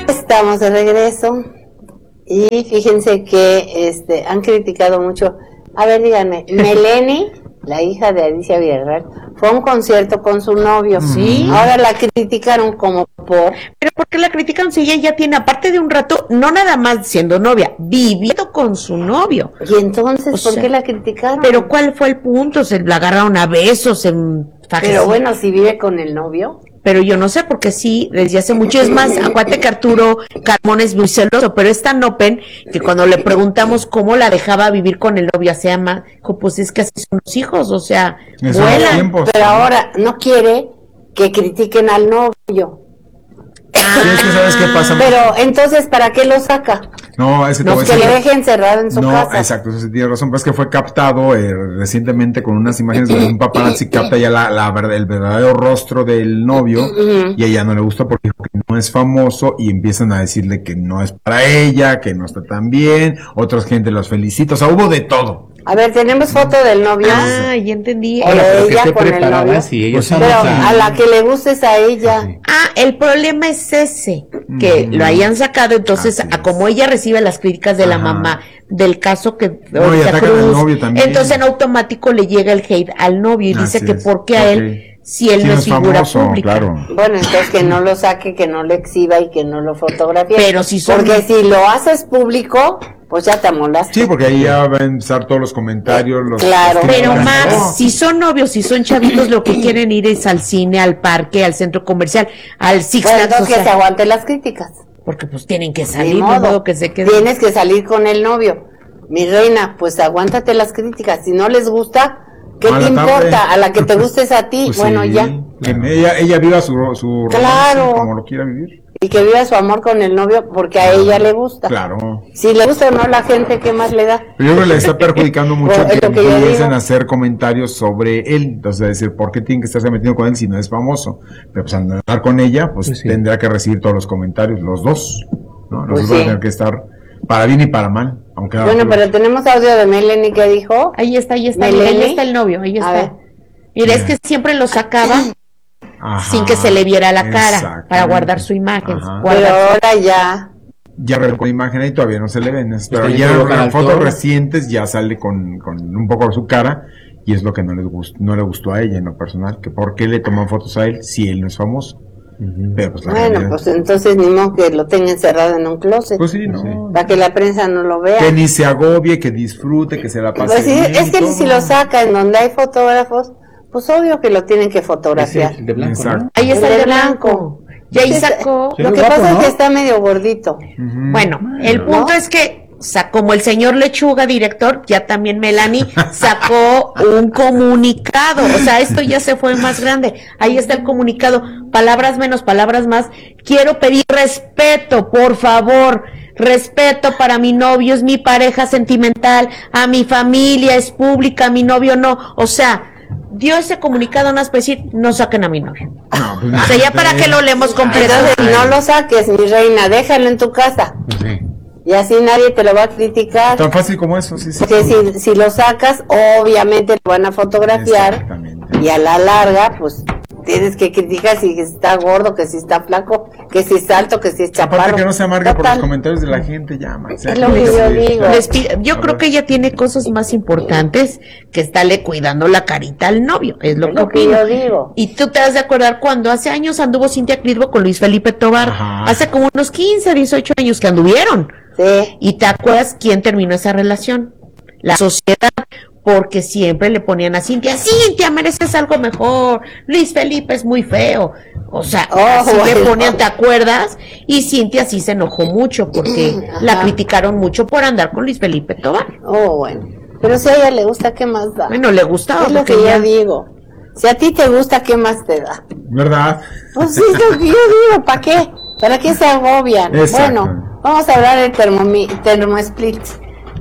Estamos de regreso y fíjense que han criticado mucho. A ver, díganme, Melanie, la hija de Alicia Villarreal, fue a un concierto con su novio. Sí. Ahora la criticaron como por... Pero ¿por qué la criticaron si ella ya tiene, aparte de un rato, no nada más siendo novia, viviendo con su novio? Y entonces, ¿por qué la criticaron? Pero ¿cuál fue el punto? ¿Se la agarraron a besos? Pero bueno, si vive con el novio... Pero yo no sé, porque sí, desde hace mucho. Es más, acuérdate que Arturo Carmona es muy celoso, pero es tan open que cuando le preguntamos cómo la dejaba vivir con el novio, se llama, pues es que así son los hijos, o sea, vuelan. Pero ahora no quiere que critiquen al novio. Sí, es que ¿sabes qué pasa? Pero entonces, ¿para qué lo saca? No, es que, que le deje encerrado en su casa. No, exacto, eso sí tiene razón, pero es que fue captado recientemente con unas imágenes de un paparazzi, capta ya el verdadero rostro del novio, y a ella no le gustó porque dijo que no es famoso, y empiezan a decirle que no es para ella, que no está tan bien, otras gente los felicita, o sea, hubo de todo. A ver, tenemos foto del novio. Ah, ya entendí. O de ella con el novio. Pero a la que le guste es a ella. Ah, el problema es ese, que lo hayan sacado, entonces, a como ella recibe las críticas de la mamá del caso que Cruz, entonces en automático le llega el hate al novio y dice que por qué a él, si él no es figura pública. Claro. Bueno, entonces que no lo saque, que no lo exhiba y que no lo fotografíe. Pero si son... Porque si lo haces público, pues ya te amolaste. Sí, porque ahí ya van a empezar todos los comentarios. Claro. Pero más, si son novios, si son chavitos, lo que quieren ir es al cine, al parque, al centro comercial, al Six Flags. Entonces que se aguanten las críticas. Porque pues tienen que salir, de modo que se queden. Tienes que salir con el novio. Mi reina, pues aguántate las críticas. Si no les gusta, ¿qué te importa? A la que te gustes a ti, pues bueno, sí. ya. Ella viva su claro, como lo quiera vivir. Y que viva su amor con el novio porque a ella le gusta. Claro. Si le gusta o no a la gente, ¿qué más le da? Pero yo creo que le está perjudicando mucho que empiecen a hacer comentarios sobre él. Entonces, decir, ¿por qué tiene que estarse metiendo con él si no es famoso? Pero pues al andar con ella, pues tendrá que recibir todos los comentarios, los dos. ¿No? Los dos van a tener que estar para bien y para mal. Aunque bueno, pero tenemos audio de Melanie que dijo. Ahí está ahí está el novio, ahí está. Mira, es que siempre lo sacaba sin que se le viera la cara para guardar su imagen. Pero ahora ya ver con imagen ahí todavía no se le ven, pero ya en fotos recientes ya sale con un poco de su cara, y es lo que no le gustó a ella en lo personal, que por qué le toman fotos a él si él no es famoso. Pero pues pues entonces ni modo que lo tenga encerrado en un closet. Pues sí, no. Para que la prensa no lo vea. Que ni se agobie, que disfrute, que se la pase bien. Es que si lo saca en donde hay fotógrafos, pues obvio que lo tienen que fotografiar. El de blanco, ¿no? Ahí está el de blanco. Y ahí sacó. Lo que pasa es que está medio gordito. Bueno, el punto es que como el señor Lechuga, director, ya también Melanie sacó un comunicado, o sea, esto ya se fue más grande. Ahí está el comunicado, palabras menos, palabras más. Quiero pedir respeto, por favor, respeto para mi novio, es mi pareja sentimental, a mi familia, es pública, a mi novio no, o sea, dio ese comunicado una especie, no saquen a mi novio. No, pues, o sea, ya para que lo leemos completo. No lo saques, mi reina, déjalo en tu casa. Sí. Y así nadie te lo va a criticar. Tan fácil como eso, sí. Porque si lo sacas, obviamente lo van a fotografiar. Y a la larga, pues tienes que criticar si está gordo, que si está flaco, que si está alto, que si es chaparro. Aparte que no se amargue por los comentarios de la gente, ya, es lo que yo digo. Yo creo que ella tiene cosas más importantes que estarle cuidando la carita al novio, es lo que yo digo. Y tú te has de acordar cuando hace años anduvo Cintia Clitbo con Luis Felipe Tobar, hace como unos 15, 18 años que anduvieron. Sí. ¿Y te acuerdas quién terminó esa relación? La sociedad, porque siempre le ponían a Cintia, mereces algo mejor, Luis Felipe es muy feo, o sea, así le ponían, ¿te acuerdas? Y Cintia sí se enojó mucho porque la criticaron mucho por andar con Luis Felipe Tobar. Bueno, pero si a ella le gusta, ¿qué más da? Bueno, le gustaba. Es lo que yo digo. Si a ti te gusta, ¿qué más te da? ¿Verdad? Pues sí, es lo que yo digo, ¿para qué? ¿Para qué se agobian? Exacto. Bueno, vamos a hablar del termosplit.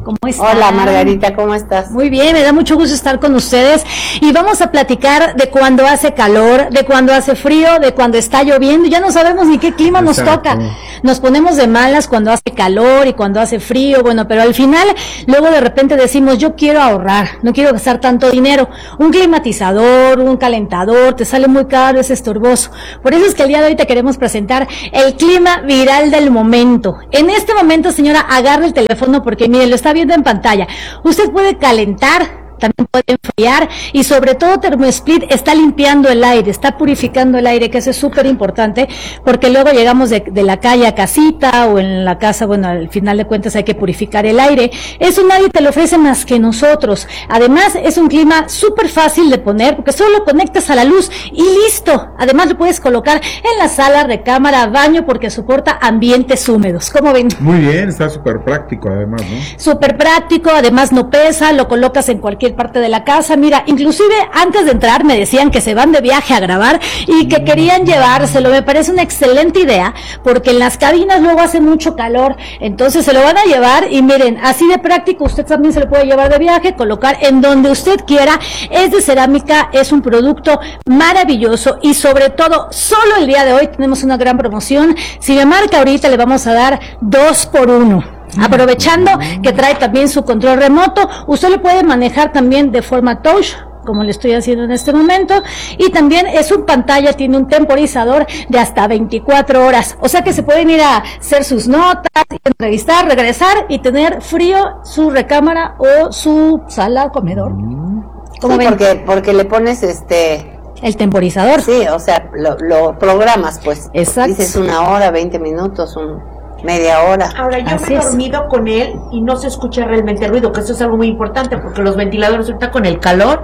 ¿Cómo estás? Hola Margarita, ¿cómo estás? Muy bien, me da mucho gusto estar con ustedes y vamos a platicar de cuando hace calor, de cuando hace frío, de cuando está lloviendo. Ya no sabemos ni qué clima nos toca. Nos ponemos de malas cuando hace calor y cuando hace frío, bueno, pero al final luego de repente decimos, yo quiero ahorrar, no quiero gastar tanto dinero. Un climatizador, un calentador, te sale muy caro, es estorboso. Por eso es que el día de hoy te queremos presentar el clima viral del momento. En este momento, señora, agarre el teléfono porque mire, lo está viendo en pantalla. Usted puede calentar, también puede enfriar y sobre todo ThermoSplit está limpiando el aire, está purificando el aire, que eso es súper importante porque luego llegamos de la calle a casita o en la casa, bueno, al final de cuentas hay que purificar el aire. Eso nadie te lo ofrece más que nosotros. Además es un clima súper fácil de poner porque solo lo conectas a la luz y listo. Además lo puedes colocar en la sala, recámara, baño porque soporta ambientes húmedos. ¿Cómo ven? Muy bien, está súper práctico además, ¿no? Súper práctico, además no pesa, lo colocas en cualquier parte de la casa. Mira, inclusive antes de entrar me decían que se van de viaje a grabar y que querían llevárselo. Me parece una excelente idea porque en las cabinas luego hace mucho calor, entonces se lo van a llevar y miren, así de práctico usted también se lo puede llevar de viaje, colocar en donde usted quiera. Es de cerámica, es un producto maravilloso y sobre todo solo el día de hoy tenemos una gran promoción. Si me marca ahorita le vamos a dar 2 por 1. Aprovechando que trae también su control remoto, usted lo puede manejar también de forma touch, como le estoy haciendo en este momento, y también es un pantalla, tiene un temporizador de hasta 24 horas, o sea que se pueden ir a hacer sus notas, entrevistar, regresar y tener frío su recámara o su sala, comedor. ¿Cómo ven? Porque le pones el temporizador. Sí, o sea, lo programas pues. Exacto. Dices 1 hora, 20 minutos, media hora. Ahora, yo me he dormido con él y no se escucha realmente ruido, que eso es algo muy importante, porque los ventiladores ahorita con el calor,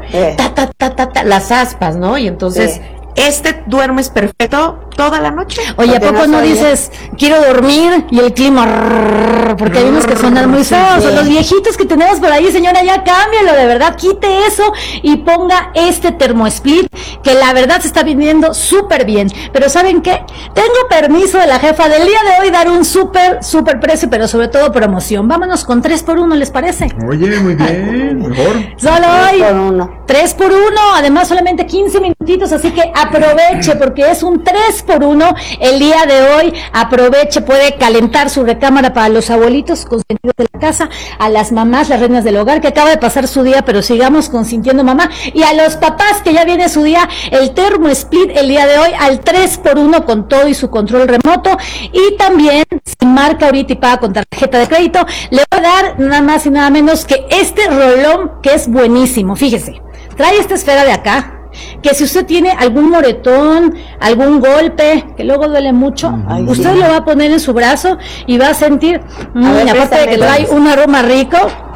las aspas, ¿no? Y entonces, duermes perfecto toda la noche. Oye, ¿a poco no dices, quiero dormir y el clima, porque hay unos que suenan muy feos, o los viejitos que tenemos por ahí, señora, ya cámbialo, de verdad, quite eso y ponga este ThermoSplit, que la verdad se está vendiendo súper bien. Pero ¿saben qué? Tengo permiso de la jefa del día de hoy dar un súper precio, pero sobre todo promoción. Vámonos con 3 por 1, ¿les parece? Oye, muy bien, mejor. Solo hoy 3 por 1, además solamente 15 minutitos, así que aproveche porque es un 3 por 1 el día de hoy. Aproveche, puede calentar su recámara para los abuelitos consentidos de la casa, a las mamás, las reinas del hogar que acaba de pasar su día, pero sigamos consintiendo mamá, y a los papás que ya viene su día, el ThermoSplit el día de hoy al 3 por 1 con todo y su control remoto. Y también si marca ahorita y paga con tarjeta de crédito, le voy a dar nada más y nada menos que este rolón que es buenísimo. Fíjese, trae esta esfera de acá, que si usted tiene algún moretón, algún golpe, que luego duele mucho, usted lo va a poner en su brazo y va a sentir, aparte de que trae un aroma rico,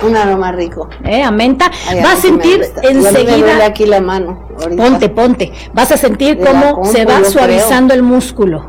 a menta, va a sentir enseguida, me duele aquí la mano, ponte, vas a sentir cómo se va suavizando el músculo.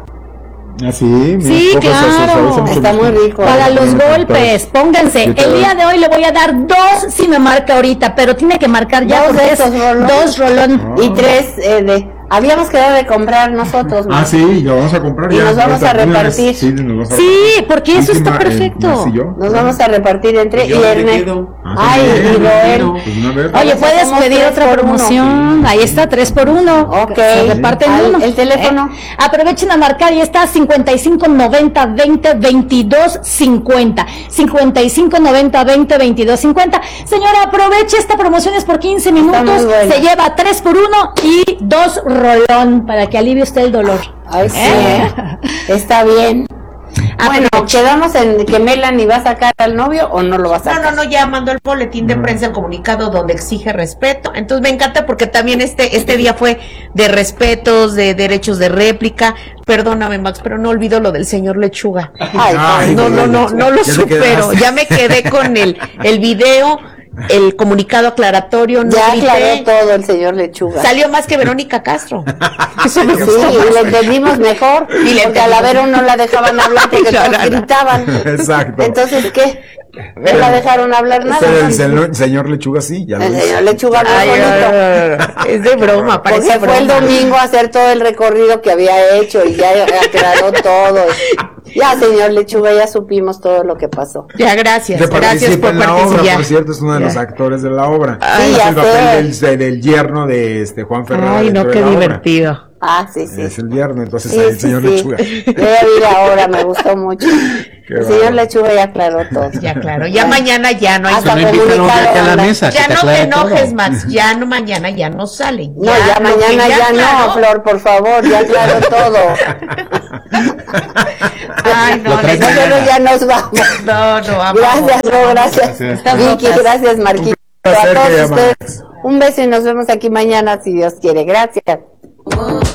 Sí, claro, está muy rico. Para los golpes, pónganse. El día de hoy le voy a dar 2 si me marca ahorita, pero tiene que marcar ya 2 rolón y 3 habíamos quedado de comprar nosotros, ¿no? Sí, lo vamos a comprar y ya. nos vamos a repartir. Sí, porque eso está perfecto. Nos vamos a repartir entre y Ernesto. Y Roel. Oye, puedes pedir otra promoción. Ahí está, 3 por 1. Ok. Se reparten uno. El teléfono. Aprovechen a marcar y está 55 90 20 22 50. 55 90 20 22 50. Señora, aproveche esta promoción, es por 15 minutos. Se lleva 3 por 1 y 2 rolón para que alivie usted el dolor. Ay, sí. Está bien. Bueno, quedamos en que Melanie va a sacar al novio o no lo va a sacar. No, ya mandó el boletín de prensa, el comunicado donde exige respeto. Entonces me encanta porque también este día fue de respetos, de derechos de réplica. Perdóname, Max, pero no olvido lo del señor Lechuga. No lo supero. Ya me quedé con el video. El comunicado aclaratorio ya aclaró todo el señor Lechuga. Salió más que Verónica Castro. Eso me gustó. Y le entendimos mejor. Porque a la Vero no la dejaban hablar porque todos gritaban. Exacto. Entonces, ¿qué? No la dejaron hablar nada. Pero el señor Lechuga sí, ya lo El hizo. señor Lechuga muy bonito. Es de broma, parece Porque fue el broma. domingo a hacer todo el recorrido que había hecho y ya aclaró todo. Ya, señor Lechuga, ya supimos todo lo que pasó. Ya, gracias. Que Gracias participa por en la obra, participar. por cierto, es uno de Ya. los actores de la obra. Ay, es ya el papel del yerno de Juan Ferrara. Ay, no, dentro de qué la obra. divertido. Ah, sí, sí. Es el yerno, entonces Sí, el sí, señor sí. Lechuga. Yo ya vi la obra, me gustó mucho. El señor bárbaro. Lechuga ya aclaró todo. Ya, claro. Ya mañana ya no hay. Hasta No invitan a un día aquí a la comunicado, mesa. Ya que te no te aclare enojes, todo. Max. Ya no, mañana ya no salen. No, ya lo que mañana ya aclaró. no, Flor, por favor, ya aclaró todo. Ay, no, Lo traes no, Nosotros ya nos vamos. no, vamos. Gracias, Ro, gracias. Gracias. Vicky, gracias, Marquito. Un placer A que todos llaman. ustedes, un beso y nos vemos aquí mañana, si Dios quiere. Gracias.